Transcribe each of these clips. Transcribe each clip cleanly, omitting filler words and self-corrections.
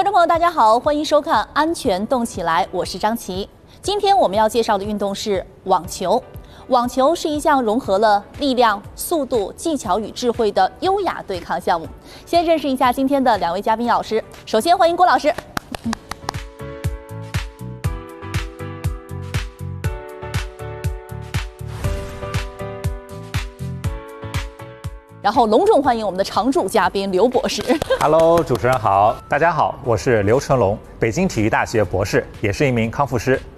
众朋友，大家好，欢迎收看《安全动起来》，我是张琪。今天我们要介绍的运动是网球。网球是一项融合了力量、速度、技巧与智慧的优雅对抗项目。先认识一下今天的两位嘉宾老师。首先欢迎郭老师。然后隆重欢迎我们的常驻嘉宾刘博士。 Hello， 主持人好，大家好，我是刘成龙，北京体育大学博士，也是一名康复师。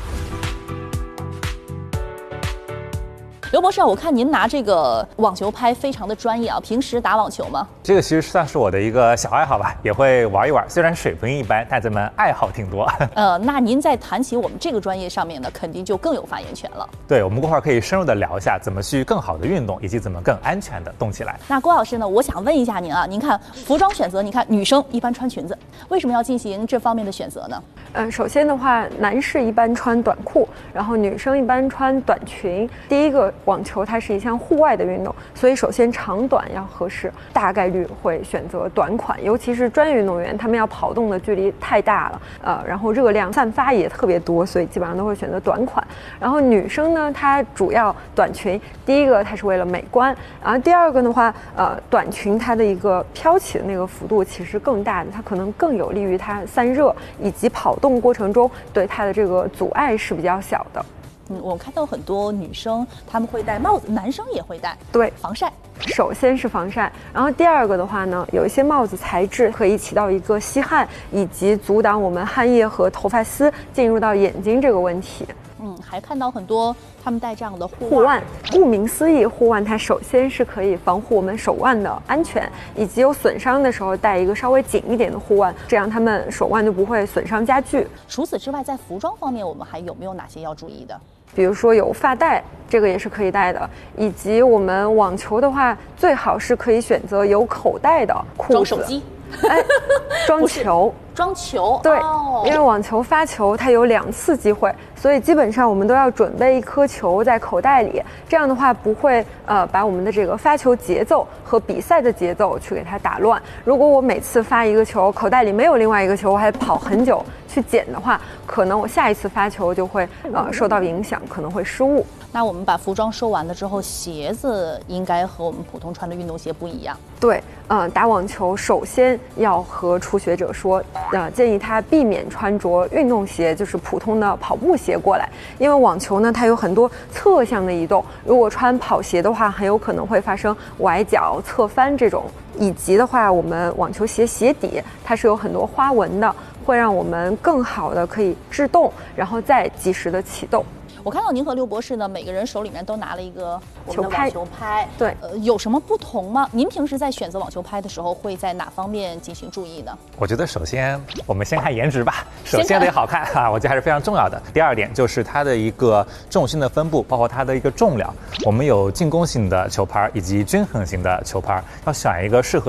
刘博士啊，我看您拿这个网球拍非常的专业啊，平时打网球吗？ 这个其实算是我的一个小爱好吧，也会玩一玩，虽然水平一般，但咱们爱好挺多。 那您在谈起我们这个专业上面呢，肯定就更有发言权了。 对，我们过会儿可以深入的聊一下怎么去更好的运动，以及怎么更安全的动起来。 那郭老师呢，我想问一下您啊，您看服装选择，你看女生一般穿裙子，为什么要进行这方面的选择呢？ 首先的话，男士一般穿短裤，然后女生一般穿短裙。第一个，网球它是一项户外的运动，所以首先长短要合适，大概率会选择短款，尤其是专业运动员，他们要跑动的距离太大了，然后热量散发也特别多，所以基本上都会选择短款。然后女生呢，她主要短裙，第一个它是为了美观，然后第二个的话，短裙它的一个飘起的那个幅度其实更大的，它可能更有利于它散热，以及跑动过程中对它的这个阻碍是比较小的。 我看到很多女生她们会戴帽子，男生也会戴， 对， 防晒。 首先是防晒，然后第二个的话呢，有一些帽子材质可以起到一个吸汗以及阻挡我们汗液和头发丝进入到眼睛这个问题。 还看到很多他们戴这样的护腕。顾名思义，护腕它首先是可以防护我们手腕的安全，以及有损伤的时候戴一个稍微紧一点的护腕，这样他们手腕就不会损伤加剧。 除此之外，在服装方面，我们还有没有哪些要注意的？ 比如说有发带，这个也是可以戴的，以及我们网球的话，最好是可以选择有口袋的裤子。 装手机。 装球。 装球， 对，因为网球发球它有2次机会，所以基本上我们都要准备一颗球在口袋里，这样的话不会把我们的这个发球节奏和比赛的节奏去给它打乱。如果我每次发一个球，口袋里没有另外一个球，我还跑很久去捡的话，可能我下一次发球就会受到影响，可能会失误。 那我们把服装收完了之后，鞋子应该和我们普通穿的运动鞋不一样。 对，打网球首先要和初学者说，建议他避免穿着运动鞋，就是普通的跑步鞋过来，因为网球呢它有很多侧向的移动，如果穿跑鞋的话，很有可能会发生崴脚、侧翻这种。以及的话，我们网球鞋鞋底它是有很多花纹的，会让我们更好的可以制动，然后再及时的启动。 我看到您和刘博士呢，每个人手里面都拿了一个我们的网球拍。 对， 有什么不同吗？您平时在选择网球拍的时候，会在哪方面进行注意呢？ 我觉得首先我们先看颜值吧，首先得好看啊，我觉得还是非常重要的。第二点就是它的一个重心的分布，包括它的一个重量。我们有进攻型的球拍以及均衡型的球拍，要选一个适合